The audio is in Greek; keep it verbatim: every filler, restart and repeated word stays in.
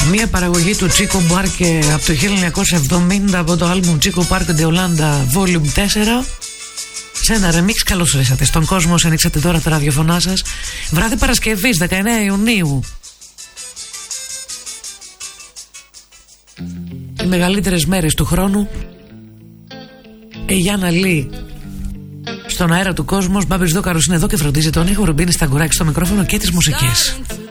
Μια παραγωγή του Τσίκο Μπουάρκε από το χίλια εννιακόσια εβδομήντα από το άλμπουμ Τσίκο Μπουάρκε de Holanda Volume τέσσερα. Σε ένα ρεμίξ. Καλώς ορίσατε στον κόσμο. Ανοίξατε τώρα τα ραδιοφωνά σας. Βράδυ Παρασκευής δεκαεννέα Ιουνίου. Οι μεγαλύτερες μέρες του χρόνου. Η Γιάννα Λί στον αέρα του κόσμου. Μπάμπης Δόκαρος είναι εδώ και φροντίζει τον ήχο. Ρουμπίνη στα γκουράκι στο μικρόφωνο και τις μουσικές.